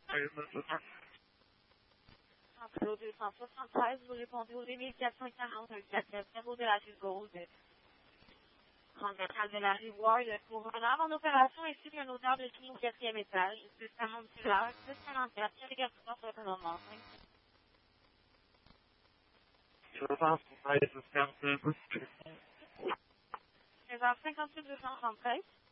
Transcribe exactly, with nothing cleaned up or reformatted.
Centre deux cent soixante-treize, vous répondez au deux mille quatre cent quarante, un quatre neuf zéro de la rue Gaulle, trente-quatre de la rue Ward, pour un arme en opération ainsi qu'un odeur de chimie au quatrième étage, six quarante-six heures, six quarante-quatre, il y a des garçons sur le commandement. seize heures cinquante-huit, deux cent trente-treize.